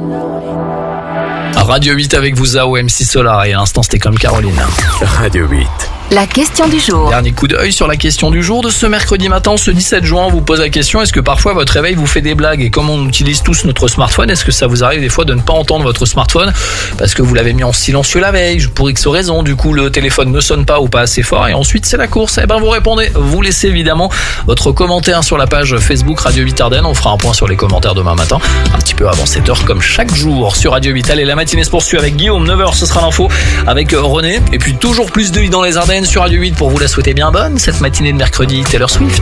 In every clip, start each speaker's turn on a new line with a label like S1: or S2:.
S1: Radio 8 avec vous, Zao, MC Solar, et à l'instant c'était comme Caroline.
S2: Radio 8.
S3: La question du jour.
S1: Dernier coup d'œil sur la question du jour de ce mercredi matin, ce 17 juin. On vous pose la question, est-ce que parfois votre réveil vous fait des blagues? Et comme on utilise tous notre smartphone, est-ce que ça vous arrive des fois de ne pas entendre votre smartphone parce que vous l'avez mis en silencieux la veille, pour X raison, du coup le téléphone ne sonne pas ou pas assez fort et ensuite c'est la course? Eh ben vous répondez, vous laissez évidemment votre commentaire sur la page Facebook Radio 8 Ardennes. On fera un point sur les commentaires demain matin, un petit peu avant 7h comme chaque jour sur Radio 8. Allez, la matinée se poursuit avec Guillaume, 9h ce sera l'info avec René, et puis toujours plus de vie dans les Ardennes sur Radio 8 pour vous la souhaiter bien bonne cette matinée de mercredi. Taylor Swift.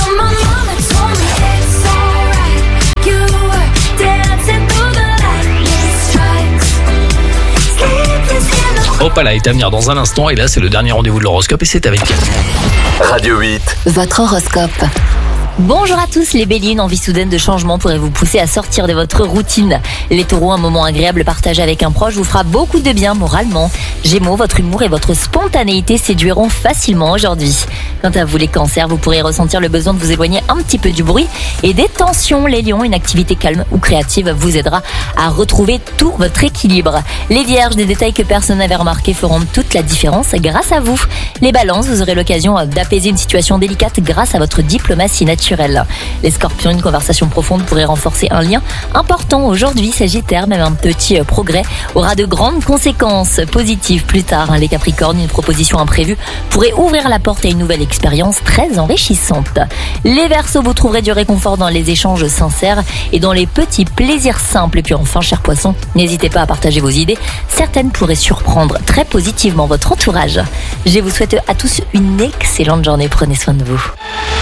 S1: Opala est à venir dans un instant et là c'est le dernier rendez-vous de l'horoscope et c'est avec
S2: Radio 8.
S3: Votre horoscope. Bonjour à tous, les béliers, une envie soudaine de changement pourrait vous pousser à sortir de votre routine. Les taureaux, un moment agréable partagé avec un proche vous fera beaucoup de bien moralement. Gémeaux, votre humour et votre spontanéité séduiront facilement aujourd'hui. Quant à vous les cancers, vous pourrez ressentir le besoin de vous éloigner un petit peu du bruit et des tensions. Les lions, une activité calme ou créative vous aidera à retrouver tout votre équilibre. Les vierges, des détails que personne n'avait remarqués feront toute la différence grâce à vous. Les balances, vous aurez l'occasion d'apaiser une situation délicate grâce à votre diplomatie naturelle. Les scorpions, une conversation profonde pourrait renforcer un lien important aujourd'hui. Sagittaire, même un petit progrès aura de grandes conséquences positives plus tard. Les capricornes, une proposition imprévue pourrait ouvrir la porte à une nouvelle expérience très enrichissante. Les verseaux, vous trouverez du réconfort dans les échanges sincères et dans les petits plaisirs simples. Et puis enfin, chers poissons, n'hésitez pas à partager vos idées. Certaines pourraient surprendre très positivement votre entourage. Je vous souhaite à tous une excellente journée. Prenez soin de vous.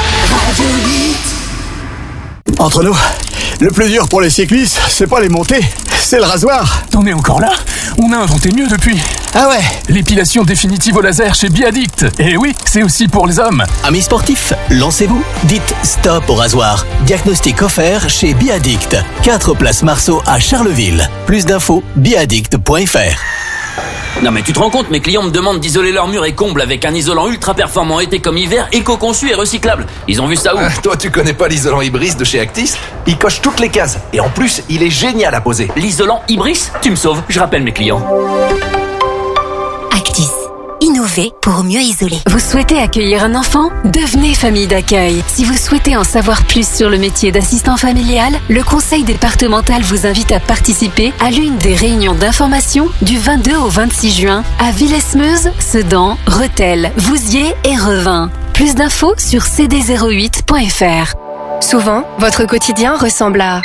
S4: Entre nous, le plus dur pour les cyclistes, c'est pas les montées, c'est le rasoir.
S5: T'en es encore là? On a inventé mieux depuis.
S4: Ah ouais?
S5: L'épilation définitive au laser chez Biaddict. Et oui, c'est aussi pour les hommes.
S6: Amis sportifs, lancez-vous. Dites stop au rasoir. Diagnostic offert chez Biaddict. 4 places Marceau à Charleville. Plus d'infos, biaddict.fr.
S7: Non mais tu te rends compte, mes clients me demandent d'isoler leurs murs et combles avec un isolant ultra performant été comme hiver, éco-conçu et recyclable. Ils ont vu ça où?
S8: Toi tu connais pas l'isolant Ibris de chez Actis? Il coche toutes les cases et en plus il est génial à poser.
S7: L'isolant Ibris? Tu me sauves, je rappelle mes clients.
S9: Actis. Innover pour mieux isoler.
S10: Vous souhaitez accueillir un enfant? Devenez famille d'accueil. Si vous souhaitez en savoir plus sur le métier d'assistant familial, le conseil départemental vous invite à participer à l'une des réunions d'information du 22 au 26 juin à Villesmeuse, Sedan, Rethel, Vouziers et Revin. Plus d'infos sur cd08.fr.
S11: Souvent, votre quotidien ressemble à...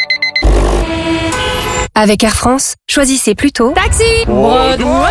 S11: Avec Air France, choisissez plutôt Taxi Broadway.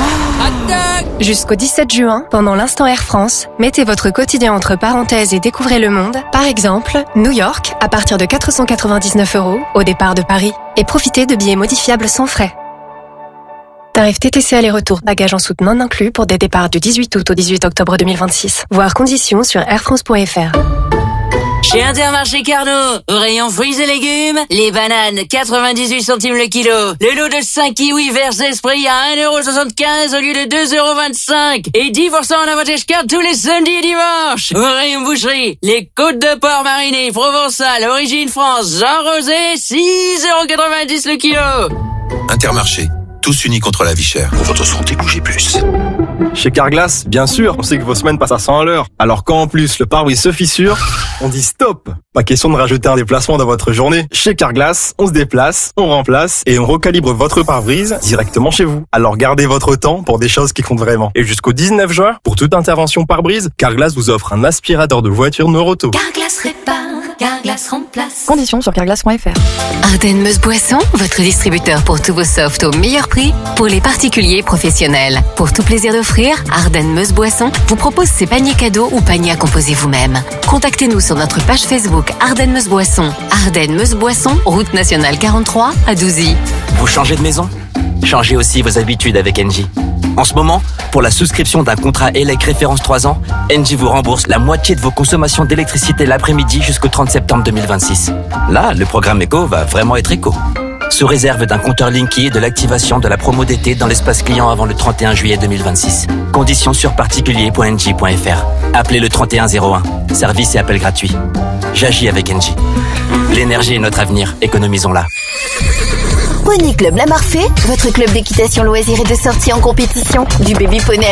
S11: Jusqu'au 17 juin, pendant l'instant Air France, mettez votre quotidien entre parenthèses et découvrez le monde. Par exemple, New York, à partir de 499 € au départ de Paris. Et profitez de billets modifiables sans frais. Tarif TTC aller-retour, bagages en soute non inclus pour des départs du 18 août au 18 octobre 2026. Voir conditions sur airfrance.fr.
S12: Chez Intermarché Carnot, au rayon fruits et légumes, les bananes 98 centimes le kilo. Le lot de 5 kiwis verse esprit à 1,75 € au lieu de 2,25 € et 10% en avantage carte tous les samedis et dimanches. Au rayon boucherie, les côtes de porc marinées provençal, origine France, Jean Rosé, 6,90 € le kilo.
S13: Intermarché, tous unis contre la vie chère. Pour votre santé, bougez plus.
S14: Chez Carglass, bien sûr, on sait que vos semaines passent à 100 à l'heure. Alors quand en plus le pare-brise se fissure, on dit stop. Pas question de rajouter un déplacement dans votre journée. Chez Carglass, on se déplace, on remplace et on recalibre votre pare-brise directement chez vous. Alors gardez votre temps pour des choses qui comptent vraiment. Et jusqu'au 19 juin, pour toute intervention pare-brise, Carglass vous offre un aspirateur de voiture Neuroto.
S9: Carglass répare, Carglass remplace.
S11: Conditions sur carglass.fr.
S10: Ardennes Meuse Boisson, votre distributeur pour tous vos softs au meilleur prix pour les particuliers et professionnels. Pour tout plaisir d'offrir, Ardennes Meuse Boisson vous propose ses paniers cadeaux ou paniers à composer vous-même. Contactez-nous sur notre page Facebook Ardennes Meuse Boisson. Ardennes Meuse Boisson, route nationale 43 à Douzy.
S6: Vous changez de maison? Changez aussi vos habitudes avec Engie. En ce moment, pour la souscription d'un contrat ELEC référence 3 ans, Engie vous rembourse la moitié de vos consommations d'électricité l'après-midi jusqu'au 30 septembre 2026. Là, le programme Eco va vraiment être éco. Sous réserve d'un compteur Linky et de l'activation de la promo d'été dans l'espace client avant le 31 juillet 2026. Conditions sur particulier.engie.fr. Appelez le 3101. Service et appel gratuit. J'agis avec Engie. L'énergie est notre avenir. Économisons-la.
S15: Poney Club La Marfée, votre club d'équitation loisir et de sortie en compétition. Du baby poney